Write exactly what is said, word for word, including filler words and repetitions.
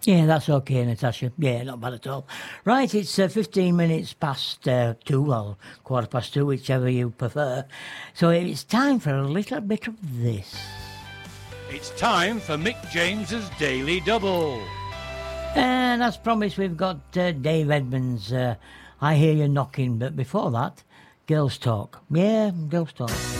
Yeah, that's okay, Natasha. Yeah, not bad at all. Right, it's uh, fifteen minutes past uh, two, or quarter past two, whichever you prefer. So it's time for a little bit of this. It's time for Mick James's Daily Double. And as promised, we've got uh, Dave Edmonds. Uh, I Hear You Knocking, but before that, Girls Talk. Yeah, Girls Talk.